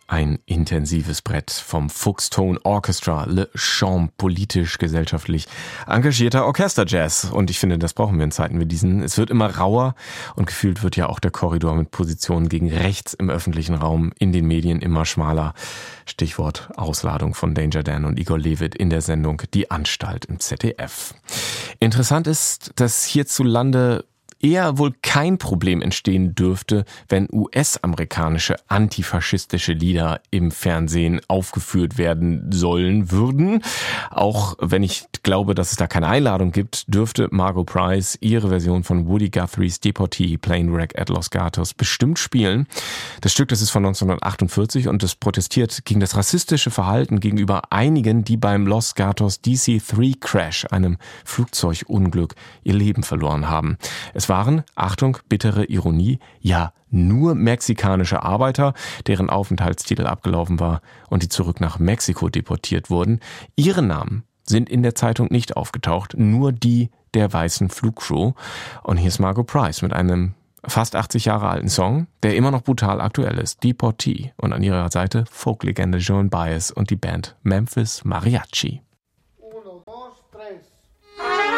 Ein intensives Brett vom Fuchstone Orchestra, Le Champ, politisch, gesellschaftlich engagierter Orchesterjazz. Und ich finde, das brauchen wir in Zeiten wie diesen. Es wird immer rauer und gefühlt wird ja auch der Korridor mit Positionen gegen rechts im öffentlichen Raum in den Medien immer schmaler. Stichwort Ausladung von Danger Dan und Igor Levit in der Sendung Die Anstalt im ZDF. Interessant ist, dass hierzulande eher wohl kein Problem entstehen dürfte, wenn US-amerikanische antifaschistische Lieder im Fernsehen aufgeführt werden würden. Auch wenn ich glaube, dass es da keine Einladung gibt, dürfte Margo Price ihre Version von Woody Guthrie's Deportee, Plane Wreck at Los Gatos bestimmt spielen. Das Stück, das ist von 1948 und es protestiert gegen das rassistische Verhalten gegenüber einigen, die beim Los Gatos DC-3 Crash, einem Flugzeugunglück, ihr Leben verloren haben. Es waren, Achtung, bittere Ironie, ja nur mexikanische Arbeiter, deren Aufenthaltstitel abgelaufen war und die zurück nach Mexiko deportiert wurden. Ihre Namen sind in der Zeitung nicht aufgetaucht, nur die der weißen Flugcrew. Und hier ist Margo Price mit einem fast 80 Jahre alten Song, der immer noch brutal aktuell ist, Deportee. Und an ihrer Seite Folklegende Joan Baez und die Band Memphis Mariachi.